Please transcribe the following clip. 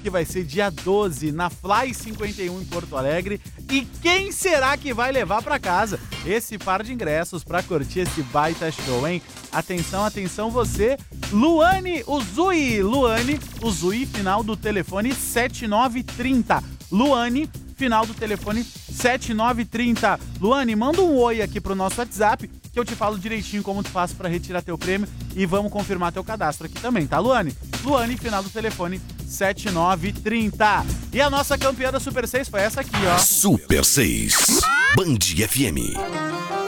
que vai ser dia 12 na Fly 51 em Porto Alegre. E quem será que vai levar pra casa esse par de ingressos pra curtir esse baita show, hein? Atenção, atenção você, Luane Uzui. Luane Uzui, final do telefone 7930. Luane, final do telefone 7930. Luane, manda um oi aqui pro nosso WhatsApp que eu te falo direitinho como tu faz pra retirar teu prêmio e vamos confirmar teu cadastro aqui também, tá, Luane? Luane, final do telefone 7930. E a nossa campeã da Super 6 foi essa aqui, ó. Super 6, Band FM.